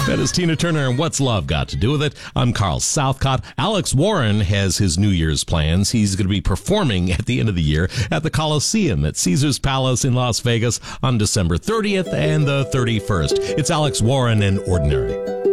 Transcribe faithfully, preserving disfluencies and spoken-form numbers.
That is Tina Turner and What's Love Got to Do with It? I'm Carl Southcott. Alex Warren has his New Year's plans. He's going to be performing at the end of the year at the Coliseum at Caesars Palace in Las Vegas on December thirtieth and the thirty-first. It's Alex Warren and Ordinary.